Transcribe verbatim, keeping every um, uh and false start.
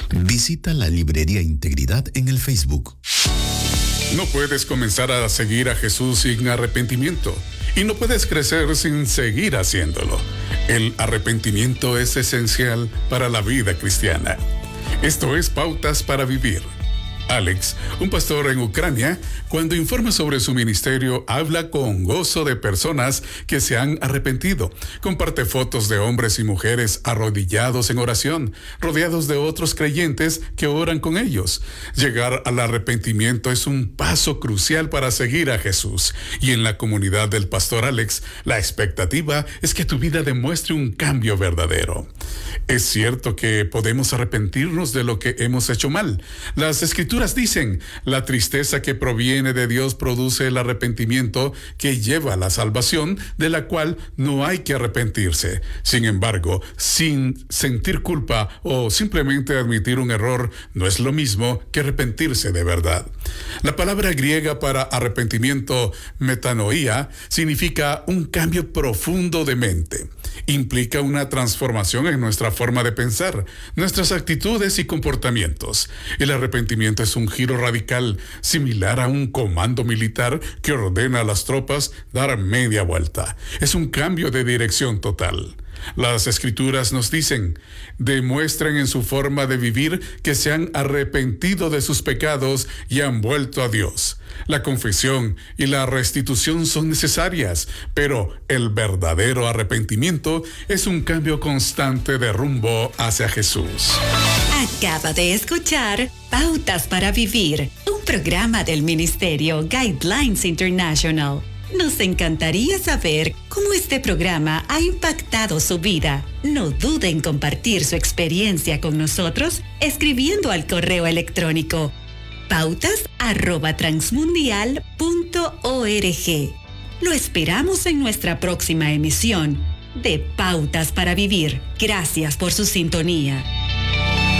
Visita la Librería Integridad en el Facebook. No puedes comenzar a seguir a Jesús sin arrepentimiento y no puedes crecer sin seguir haciéndolo. El arrepentimiento es esencial para la vida cristiana. Esto es Pautas para Vivir. Alex, un pastor en Ucrania, cuando informa sobre su ministerio, habla con gozo de personas que se han arrepentido. Comparte fotos de hombres y mujeres arrodillados en oración, rodeados de otros creyentes que oran con ellos. Llegar al arrepentimiento es un paso crucial para seguir a Jesús. Y en la comunidad del pastor Alex, la expectativa es que tu vida demuestre un cambio verdadero. Es cierto que podemos arrepentirnos de lo que hemos hecho mal. Las escrituras dicen, la tristeza que proviene de Dios produce el arrepentimiento que lleva a la salvación, de la cual no hay que arrepentirse. Sin embargo, sin sentir culpa o simplemente admitir un error no es lo mismo que arrepentirse de verdad. La palabra griega para arrepentimiento, metanoia, significa un cambio profundo de mente. Implica una transformación en nuestra forma de pensar, nuestras actitudes y comportamientos. El arrepentimiento es un giro radical, similar a un comando militar que ordena a las tropas dar media vuelta. Es un cambio de dirección total. Las escrituras nos dicen, demuestren en su forma de vivir que se han arrepentido de sus pecados y han vuelto a Dios. La confesión y la restitución son necesarias, pero el verdadero arrepentimiento es un cambio constante de rumbo hacia Jesús. Acaba de escuchar Pautas para Vivir, un programa del Ministerio Guidelines International. Nos encantaría saber cómo este programa ha impactado su vida. No dude en compartir su experiencia con nosotros escribiendo al correo electrónico pautas arroba transmundial punto org. Lo esperamos en nuestra próxima emisión de Pautas para Vivir. Gracias por su sintonía.